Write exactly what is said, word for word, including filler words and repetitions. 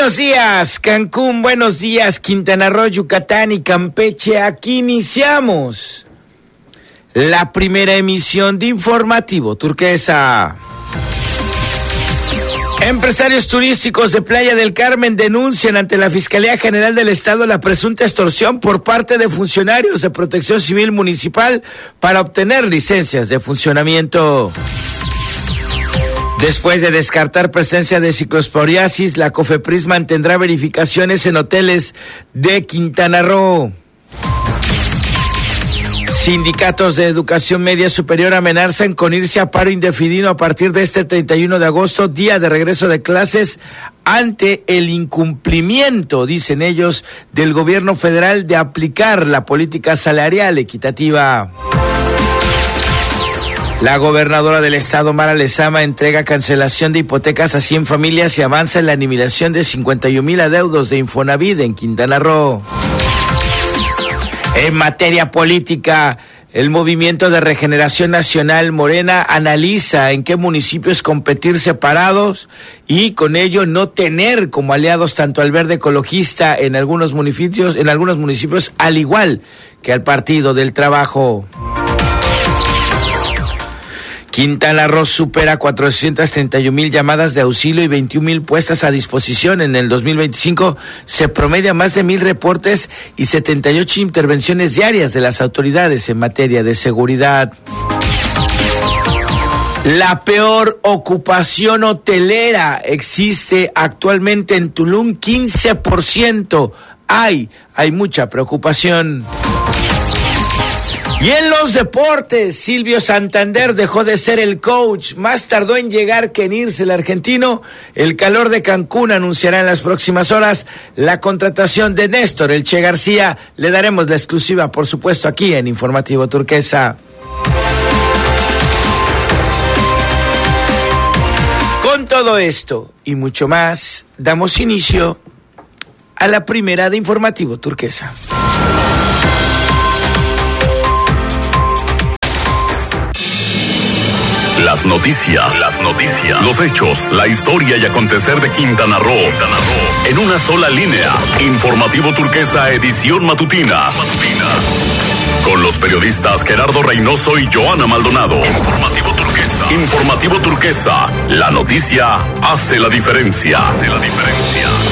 Buenos días, Cancún, buenos días, Quintana Roo, Yucatán y Campeche. Aquí iniciamos la primera emisión de Informativo Turquesa. Empresarios turísticos de Playa del Carmen denuncian ante la Fiscalía General del Estado la presunta extorsión por parte de funcionarios de Protección Civil Municipal para obtener licencias de funcionamiento. Después de descartar presencia de ciclosporiasis, la COFEPRIS mantendrá verificaciones en hoteles de Quintana Roo. Sindicatos de educación media superior amenazan con irse a paro indefinido a partir de este treinta y uno de agosto, día de regreso de clases, ante el incumplimiento, dicen ellos, del gobierno federal de aplicar la política salarial equitativa. La gobernadora del estado, Mara Lezama, entrega cancelación de hipotecas a cien familias y avanza en la aniquilación de cincuenta y un mil adeudos de Infonavit en Quintana Roo. En materia política, el Movimiento de Regeneración Nacional Morena analiza en qué municipios competir separados y con ello no tener como aliados tanto al Verde Ecologista en algunos municipios, en algunos municipios, al igual que al Partido del Trabajo. Quintana Roo supera cuatrocientas treinta y un mil llamadas de auxilio y veintiún mil puestas a disposición. En el dos mil veinticinco se promedia más de mil reportes y setenta y ocho intervenciones diarias de las autoridades en materia de seguridad. La peor ocupación hotelera existe actualmente en Tulum, quince por ciento. Hay, hay mucha preocupación. Y en los deportes, Silvio Santander dejó de ser el coach, más tardó en llegar que en irse el argentino. El calor de Cancún anunciará en las próximas horas la contratación de Néstor El Che García. Le daremos la exclusiva, por supuesto, aquí en Informativo Turquesa. Con todo esto y mucho más, damos inicio a la primera de Informativo Turquesa. Las noticias, las noticias, los hechos, la historia y acontecer de Quintana Roo, Quintana Roo, en una sola línea. Informativo Turquesa, edición matutina. matutina. Con los periodistas Gerardo Reynoso y Joana Maldonado. Informativo Turquesa. Informativo Turquesa, la noticia hace la diferencia. Hace la diferencia.